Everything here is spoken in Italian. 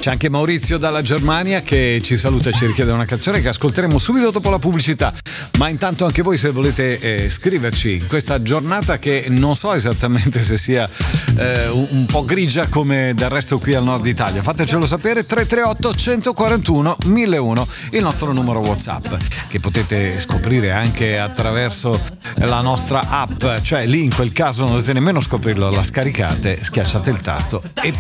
C'è anche Maurizio dalla Germania che ci saluta e ci richiede una canzone che ascolteremo subito dopo la pubblicità. Ma intanto anche voi, se volete scriverci in questa giornata che non so esattamente se sia un po' grigia come del resto qui al nord Italia, fatecelo sapere. 338 141 1001 il nostro numero WhatsApp, che potete scoprire anche attraverso la nostra app, cioè lì in quel caso non dovete nemmeno scoprirlo, la scaricate, schiacciate il tasto e